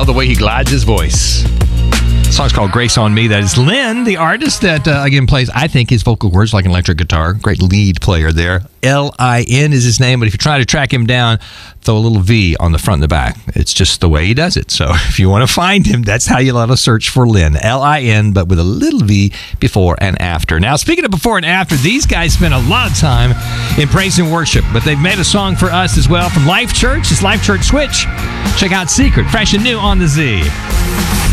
the way he glides his voice. The song's called Grace on Me. That is Lynn, the artist that, again, plays, I think, his vocal cords like an electric guitar. Great lead player there. Lin is his name, but if you try to track him down, throw a little V on the front and the back. It's just the way he does it. So if you want to find him, that's how you'll have to search for Lin. Lin, but with a little V before and after. Now, speaking of before and after, these guys spend a lot of time in praise and worship, but they've made a song for us as well from Life Church. It's Life Church Switch. Check out Secret, fresh and new on the Z.